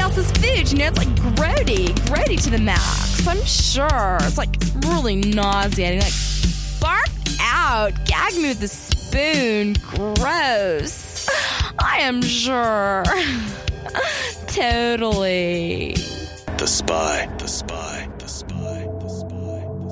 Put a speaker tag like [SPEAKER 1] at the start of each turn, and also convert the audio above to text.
[SPEAKER 1] else's food. You know, it's like grody to the max. I'm sure. It's like really nauseating. Like, barf out. Gag me with a spoon. Gross. I am sure. Totally.
[SPEAKER 2] The Spy.